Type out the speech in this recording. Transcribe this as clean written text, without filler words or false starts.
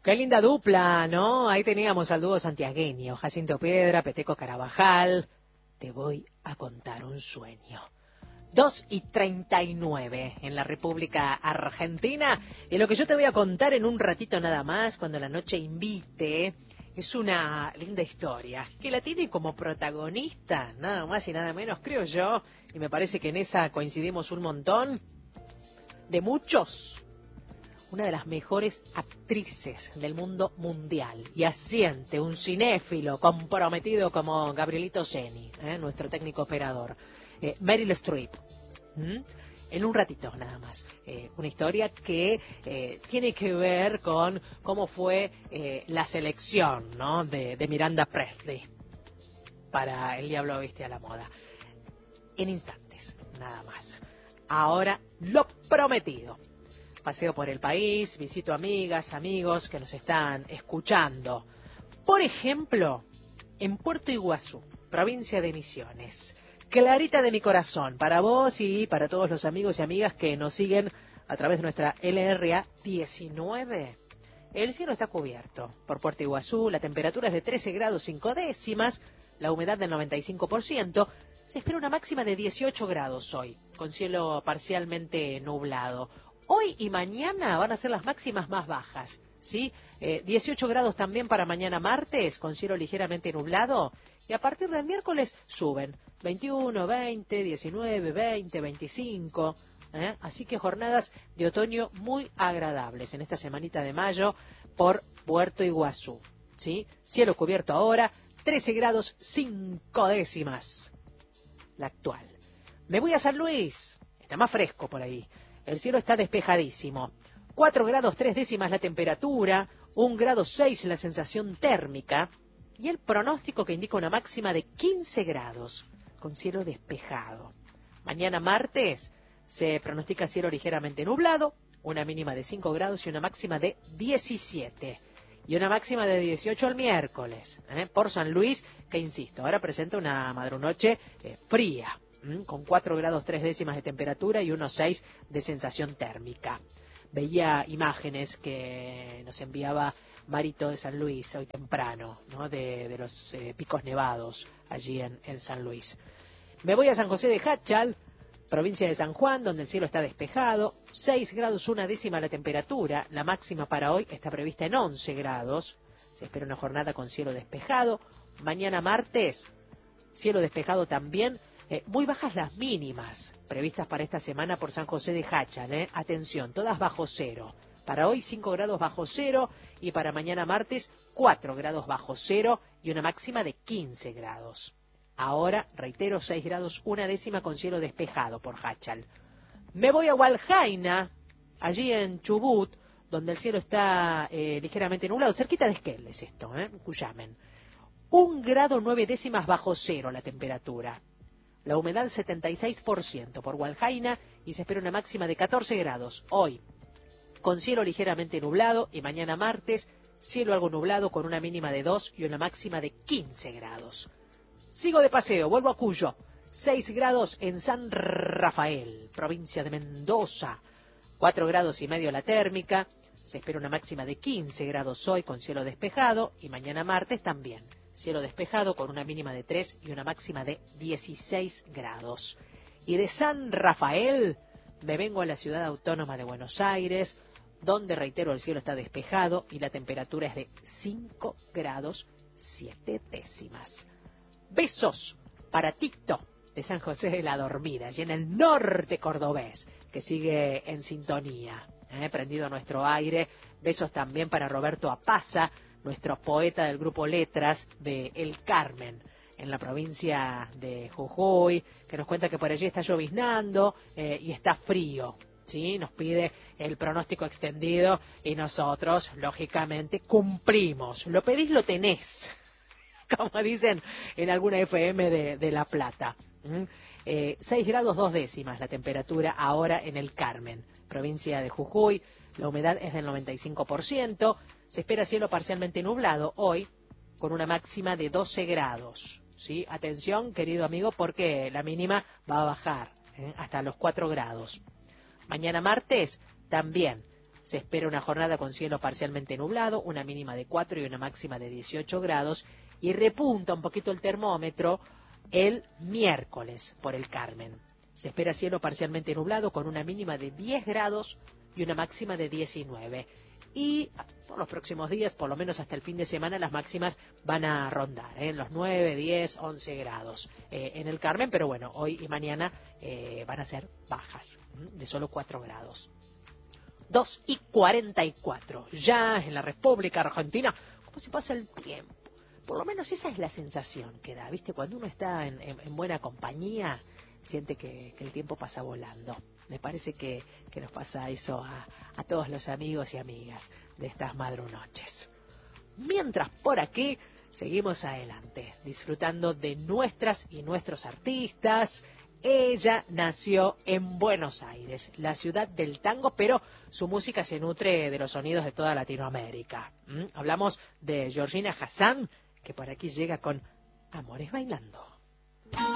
Qué linda dupla, ¿no? Ahí teníamos al dúo santiagueño, Jacinto Piedra, Peteco Carabajal. Te voy a contar un sueño. 2:39 en la República Argentina. Y lo que yo te voy a contar en un ratito nada más, cuando la noche invite, es una linda historia que la tiene como protagonista, nada más y nada menos, creo yo, y me parece que en esa coincidimos un montón, de muchos, una de las mejores actrices del mundo mundial, y asiente un cinéfilo comprometido como Gabrielito Ceni, nuestro técnico operador, Meryl Streep. En un ratito nada más, una historia que tiene que ver con cómo fue la selección, ¿no?, de Miranda Presley para El Diablo Viste a la Moda. En instantes, nada más. Ahora, lo prometido. Paseo por el país, visito amigas, amigos que nos están escuchando. Por ejemplo, en Puerto Iguazú, provincia de Misiones. Clarita de mi corazón, para vos y para todos los amigos y amigas que nos siguen a través de nuestra LRA 19. El cielo está cubierto por Puerto Iguazú, la temperatura es de 13 grados 5 décimas, la humedad del 95%, se espera una máxima de 18 grados hoy, con cielo parcialmente nublado. Hoy y mañana van a ser las máximas más bajas, ¿sí? 18 grados también para mañana martes, con cielo ligeramente nublado. Y a partir del miércoles suben 21, 20, 19, 20, 25. Así que jornadas de otoño muy agradables en esta semanita de mayo por Puerto Iguazú, ¿sí? Cielo cubierto ahora, 13 grados 5 décimas. La actual. Me voy a San Luis. Está más fresco por ahí. El cielo está despejadísimo. 4 grados 3 décimas la temperatura, 1 grado 6 la sensación térmica y el pronóstico que indica una máxima de 15 grados con cielo despejado. Mañana martes se pronostica cielo ligeramente nublado, una mínima de 5 grados y una máxima de 17. Y una máxima de 18 el miércoles, por San Luis, que insisto, ahora presenta una madrunoche fría, con 4 grados 3 décimas de temperatura y 1,6 de sensación térmica. Veía imágenes que nos enviaba Marito de San Luis hoy temprano, ¿no?, de los picos nevados allí en San Luis. Me voy a San José de Jáchal, provincia de San Juan, donde el cielo está despejado, 6 grados 1 décima la temperatura, la máxima para hoy está prevista en 11 grados, se espera una jornada con cielo despejado. Mañana martes, cielo despejado también, muy bajas las mínimas previstas para esta semana por San José de Jáchal, atención, todas bajo cero. Para hoy 5 grados bajo cero y para mañana martes 4 grados bajo cero y una máxima de 15 grados. Ahora, reitero, 6 grados 1 décima con cielo despejado por Jáchal. Me voy a Hualjaina, allí en Chubut, donde el cielo está ligeramente nublado, cerquita de Esquel es esto, Cuyamen. 1 grado 9 décimas bajo cero la temperatura. La humedad 76% por Hualjaina y se espera una máxima de 14 grados hoy, con cielo ligeramente nublado, y mañana martes, cielo algo nublado con una mínima de 2 y una máxima de 15 grados. Sigo de paseo, vuelvo a Cuyo, 6 grados en San Rafael, provincia de Mendoza, 4 grados y medio la térmica, se espera una máxima de 15 grados hoy con cielo despejado, y mañana martes también, cielo despejado con una mínima de 3 y una máxima de 16 grados. Y de San Rafael me vengo a la ciudad autónoma de Buenos Aires, donde, reitero, el cielo está despejado y la temperatura es de 5 grados 7 décimas. Besos para Tito de San José de la Dormida, y en el norte cordobés, que sigue en sintonía, prendido a nuestro aire. Besos también para Roberto Apaza, nuestro poeta del grupo Letras de El Carmen, en la provincia de Jujuy, que nos cuenta que por allí está lloviznando y está frío, ¿sí? Nos pide el pronóstico extendido y nosotros, lógicamente, cumplimos. Lo pedís, lo tenés, como dicen en alguna FM de La Plata. 6 grados 2 décimas la temperatura ahora en El Carmen, provincia de Jujuy. La humedad es del 95%. Se espera cielo parcialmente nublado hoy, con una máxima de 12 grados. ¿Sí? Atención, querido amigo, porque la mínima va a bajar hasta los 4 grados. Mañana martes también Se espera una jornada con cielo parcialmente nublado, una mínima de 4 y una máxima de 18 grados, y repunta un poquito el termómetro el miércoles por el Carmen. Se espera cielo parcialmente nublado con una mínima de 10 grados y una máxima de 19. Y por los próximos días, por lo menos hasta el fin de semana, las máximas van a rondar en los 9, 10, 11 grados en el Carmen, pero bueno, hoy y mañana van a ser bajas, de solo 4 grados. 2:44, ya en la República Argentina, como si pasa el tiempo. Por lo menos esa es la sensación que da, ¿viste? Cuando uno está en buena compañía, siente que el tiempo pasa volando. Me parece que nos pasa eso a todos los amigos y amigas de estas madrunoches. Mientras por aquí seguimos adelante, disfrutando de nuestras y nuestros artistas. Ella nació en Buenos Aires, la ciudad del tango, pero su música se nutre de los sonidos de toda Latinoamérica. Hablamos de Georgina Hassan, que por aquí llega con Amores Bailando.